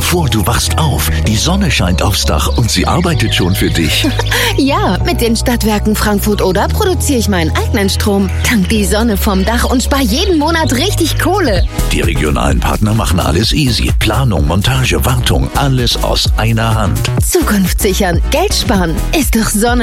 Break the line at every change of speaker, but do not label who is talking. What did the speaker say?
dir vor, du wachst auf, die Sonne scheint aufs Dach und sie arbeitet schon für dich.
Ja, mit den Stadtwerken Frankfurt Oder produziere ich meinen eigenen Strom. Tank die Sonne vom Dach und spar jeden Monat richtig Kohle.
Die regionalen Partner machen alles easy. Planung, Montage, Wartung, alles aus einer Hand.
Zukunft sichern, Geld sparen, ist doch Sonne.